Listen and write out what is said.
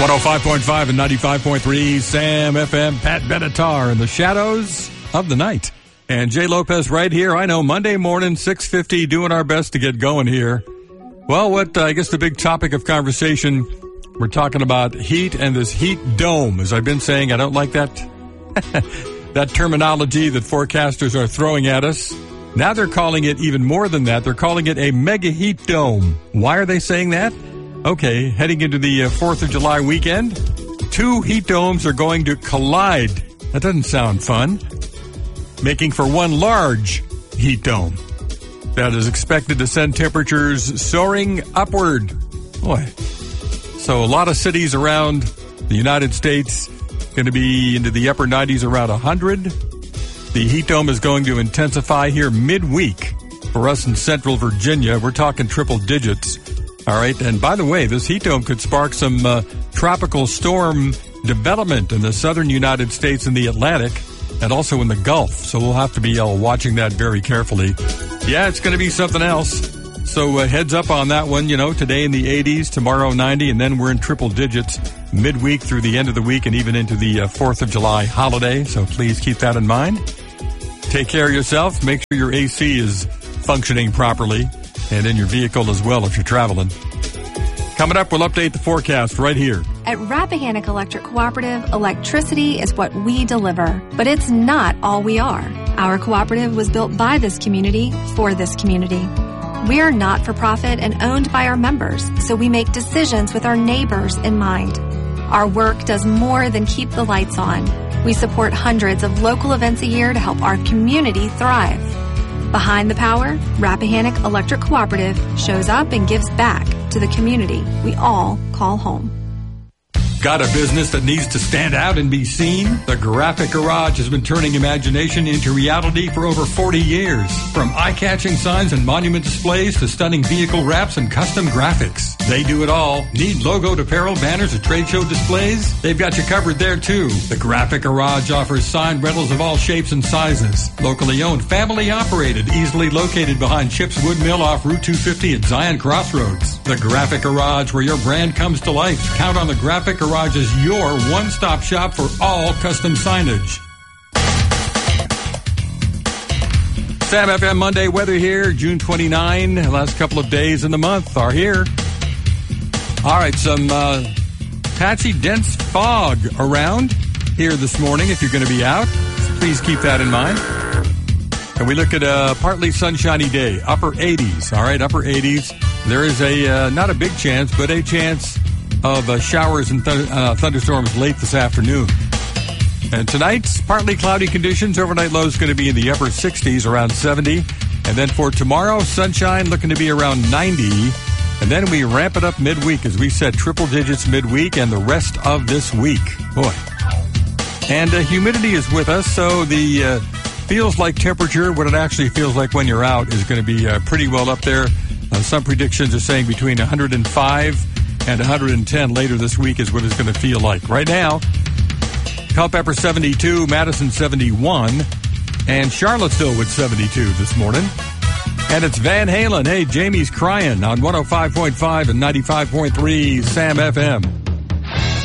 105.5 and 95.3 Sam FM. Pat Benatar in the shadows of the night. And Jay Lopez right here. I know, Monday morning, 6:50, doing our best to get going here. Well, I guess the big topic of conversation, we're talking about heat and this heat dome. As I've been saying, I don't like that that terminology that forecasters are throwing at us. Now they're calling it even more than that. They're calling it a mega heat dome. Why are they saying that? Okay, heading into the 4th of July weekend, 2 heat domes are going to collide. That doesn't sound fun. Making for one large heat dome that is expected to send temperatures soaring upward. Boy. So a lot of cities around the United States going to be into the upper 90s, around 100. The heat dome is going to intensify here midweek for us in central Virginia. We're talking triple digits. All right. And by the way, this heat dome could spark some tropical storm development in the southern United States and the Atlantic and also in the Gulf. So we'll have to be watching that very carefully. Yeah, it's going to be something else. So heads up on that one. Today in the 80s, tomorrow 90, and then we're in triple digits midweek through the end of the week and even into the 4th of July holiday. So please keep that in mind. Take care of yourself. Make sure your AC is functioning properly. And in your vehicle as well if you're traveling. Coming up, we'll update the forecast right here. At Rappahannock Electric Cooperative, electricity is what we deliver, but it's not all we are. Our cooperative was built by this community for this community. We are not for profit and owned by our members, so we make decisions with our neighbors in mind. Our work does more than keep the lights on. We support hundreds of local events a year to help our community thrive. Behind the power, Rappahannock Electric Cooperative shows up and gives back to the community we all call home. Got a business that needs to stand out and be seen? The Graphic Garage has been turning imagination into reality for over 40 years. From eye-catching signs and monument displays to stunning vehicle wraps and custom graphics. They do it all. Need logoed apparel, banners, or trade show displays? They've got you covered there, too. The Graphic Garage offers signed rentals of all shapes and sizes. Locally owned, family operated, easily located behind Chips Wood Mill off Route 250 at Zion Crossroads. The Graphic Garage, where your brand comes to life. Count on the Graphic Garage is your one-stop shop for all custom signage. Sam FM Monday weather here, June 29. The last couple of days in the month are here. All right, some patchy, dense fog around here this morning if you're going to be out. So please keep that in mind. And we look at a partly sunshiny day, upper 80s. All right, upper 80s. There is not a big chance, but a chance of showers and thunderstorms late this afternoon. And tonight's partly cloudy conditions. Overnight low is going to be in the upper 60s, around 70. And then for tomorrow, sunshine looking to be around 90. And then we ramp it up midweek as we set triple digits midweek and the rest of this week. Boy. And humidity is with us, so the feels like temperature, what it actually feels like when you're out, is going to be pretty well up there. Some predictions are saying between 105 and 110 later this week is what it's going to feel like. Right now, Culpeper 72, Madison 71, and Charlottesville with 72 this morning. And it's Van Halen. Hey, Jamie's Crying on 105.5 and 95.3 Sam FM.